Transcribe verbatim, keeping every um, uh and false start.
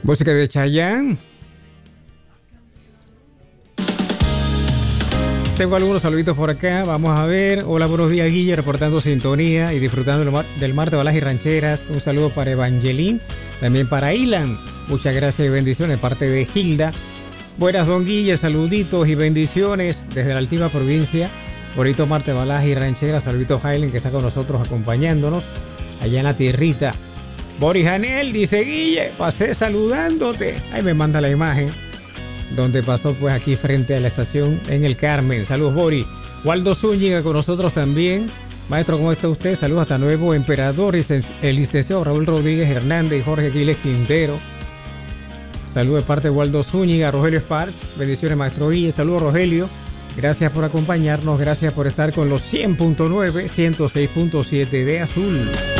Música de Chayanne. Tengo algunos saluditos por acá. Vamos a ver. Hola, buenos días, Guille, reportando sintonía y disfrutando del mar, del mar de balas y rancheras. Un saludo para Evangeline, también para Ilan. Muchas gracias y bendiciones de parte de Hilda. Buenas, don Guille, saluditos y bendiciones desde la altiva provincia. Bonito mar de balas y rancheras. Saluditos a Helen, que está con nosotros acompañándonos allá en la tierrita. Boris Janel dice: Guille, pasé saludándote. Ahí me manda la imagen donde pasó, pues, aquí frente a la estación en el Carmen. Saludos, Boris. Waldo Zúñiga con nosotros también. Maestro, ¿cómo está usted? Saludos hasta Nuevo Emperador. El licenciado Raúl Rodríguez Hernández y Jorge Aquiles Quintero. Saludos de parte de Waldo Zúñiga. Rogelio Sparks. Bendiciones, maestro Guille. Saludos, Rogelio. Gracias por acompañarnos. Gracias por estar con los cien punto nueve, ciento seis punto siete de Azul.